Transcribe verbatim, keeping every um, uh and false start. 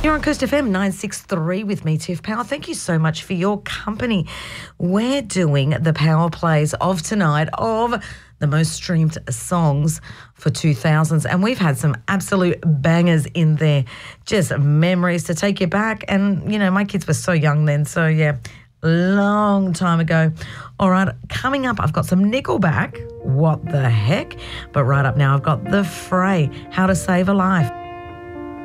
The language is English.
You're on Coast F M nine sixty-three with me, Tiff Power. Thank you so much for your company. We're doing the Power Plays of tonight of the most streamed songs for two thousands, and we've had some absolute bangers in there. Just memories to take you back, and, you know, my kids were so young then, so, yeah, long time ago. All right, coming up, I've got some Nickelback. What the heck? But right up now, I've got The Fray, How to Save a Life.